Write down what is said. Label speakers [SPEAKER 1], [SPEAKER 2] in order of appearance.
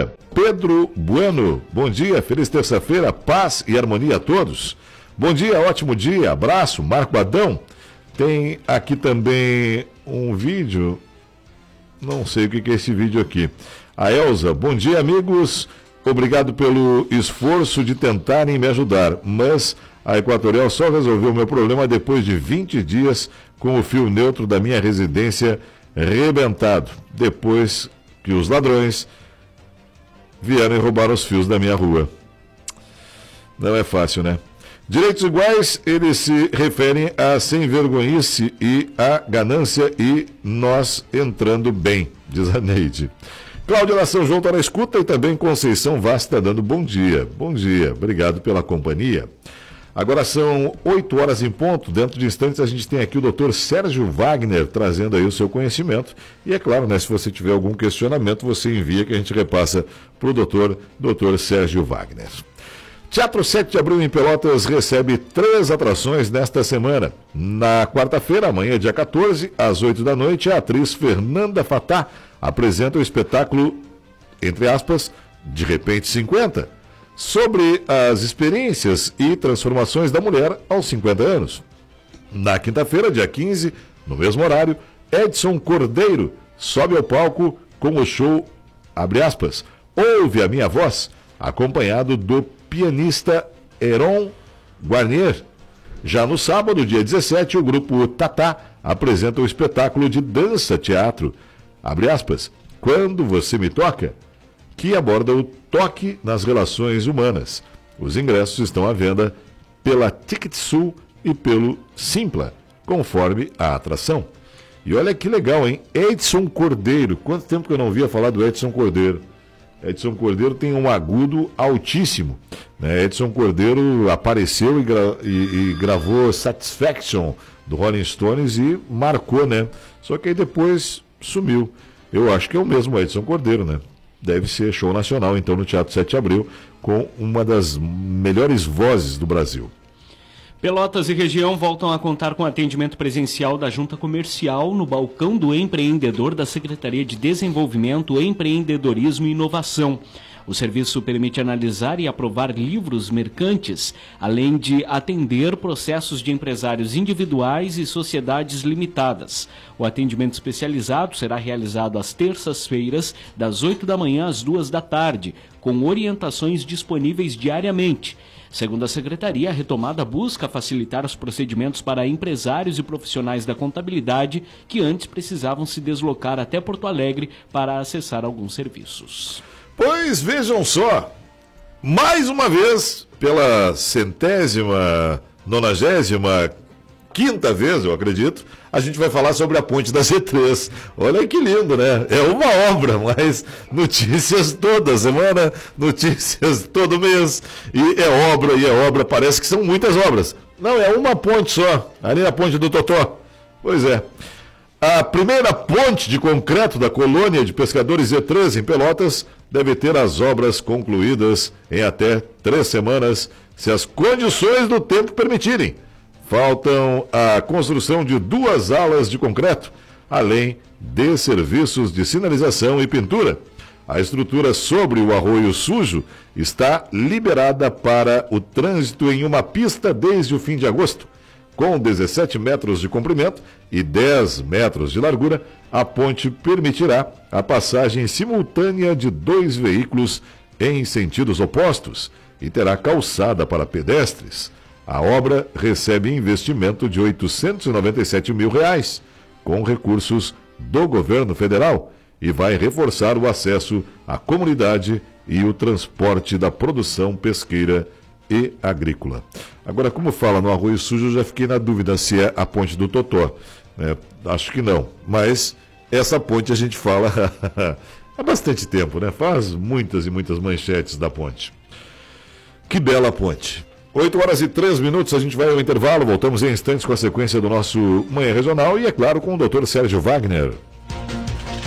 [SPEAKER 1] terça-feira. Pedro Bueno, bom dia, feliz terça-feira, paz e harmonia a todos. Bom dia, ótimo dia, abraço, Marco Adão. Tem aqui também um vídeo, não sei o que é esse vídeo aqui. A Elza, bom dia, amigos, obrigado pelo esforço de tentarem me ajudar, mas a Equatorial só resolveu o meu problema depois de 20 dias com o fio neutro da minha residência rebentado, depois que os ladrões vieram e roubaram os fios da minha rua. Não é fácil, né? Direitos iguais, eles se referem a sem-vergonhice e a ganância e nós entrando bem, diz a Neide. Cláudia da São João está na escuta e também Conceição Vaz está dando bom dia. Bom dia, obrigado pela companhia. Agora são 8 horas em ponto, dentro de instantes a gente tem aqui o Dr. Sérgio Wagner trazendo aí o seu conhecimento. E é claro, né, se você tiver algum questionamento, você envia que a gente repassa para o Dr. Sérgio Wagner. Teatro 7 de Abril em Pelotas recebe 3 atrações nesta semana. Na quarta-feira, amanhã, dia 14, às 8 da noite, a atriz Fernanda Fatah apresenta o espetáculo, entre aspas, De Repente 50, sobre as experiências e transformações da mulher aos 50 anos. Na quinta-feira, dia 15, no mesmo horário, Edson Cordeiro sobe ao palco com o show, abre aspas, Ouve a Minha Voz, acompanhado do pianista Heron Guarnier. Já no sábado, dia 17, o grupo Tatá apresenta o espetáculo de dança-teatro, abre aspas, Quando Você Me Toca, que aborda o toque nas relações humanas. Os ingressos estão à venda pela Ticket Sul e pelo Simpla, conforme a atração. E olha que legal, hein? Edson Cordeiro. Quanto tempo que eu não via falar do Edson Cordeiro? Edson Cordeiro tem um agudo altíssimo. Né? Edson Cordeiro apareceu e gravou Satisfaction do Rolling Stones e marcou, né? Só que aí depois sumiu. Eu acho que é o mesmo Edson Cordeiro, né? Deve ser show nacional, então, no Teatro 7 de Abril, com uma das melhores vozes do Brasil.
[SPEAKER 2] Pelotas e região voltam a contar com atendimento presencial da Junta Comercial no balcão do empreendedor da Secretaria de Desenvolvimento, Empreendedorismo e Inovação. O serviço permite analisar e aprovar livros mercantes, além de atender processos de empresários individuais e sociedades limitadas. O atendimento especializado será realizado às terças-feiras, das 8 da manhã às 2 da tarde, com orientações disponíveis diariamente. Segundo a Secretaria, a retomada busca facilitar os procedimentos para empresários e profissionais da contabilidade que antes precisavam se deslocar até Porto Alegre para acessar alguns serviços.
[SPEAKER 1] Pois vejam só, mais uma vez, pela 195ª vez, eu acredito, a gente vai falar sobre a ponte da C3. Olha que lindo, né? É uma obra, mas notícias toda semana, notícias todo mês, e é obra, parece que são muitas obras. Não, é uma ponte só, ali na ponte do Totó. Pois é. A primeira ponte de concreto da colônia de pescadores Z3 em Pelotas deve ter as obras concluídas em até 3 semanas, se as condições do tempo permitirem. Faltam a construção de 2 alas de concreto, além de serviços de sinalização e pintura. A estrutura sobre o Arroio Sujo está liberada para o trânsito em uma pista desde o fim de agosto. Com 17 metros de comprimento e 10 metros de largura, a ponte permitirá a passagem simultânea de 2 veículos em sentidos opostos e terá calçada para pedestres. A obra recebe investimento de R$ 897 mil, com recursos do governo federal, e vai reforçar o acesso à comunidade e o transporte da produção pesqueira e agrícola. Agora, como fala no Arroio Sujo, eu já fiquei na dúvida se é a ponte do Totó. Acho que não, mas essa ponte a gente fala há bastante tempo, né? Faz muitas e muitas manchetes da ponte. Que bela ponte. 8 horas e 3 minutos, a gente vai ao intervalo, voltamos em instantes com a sequência do nosso Manhã Regional e, é claro, com o Dr. Sérgio Wagner.